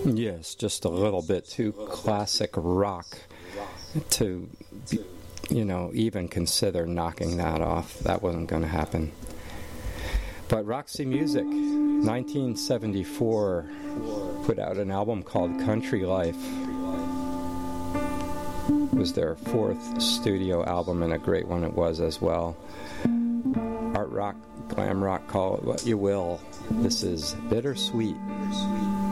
Yes, just a little bit too classic rock to, even consider knocking that off. That wasn't going to happen. But Roxy Music, 1974, put out an album called Country Life. It was their fourth studio album, and a great one it was as well. Art rock, glam rock, call it what you will. This is Bittersweet.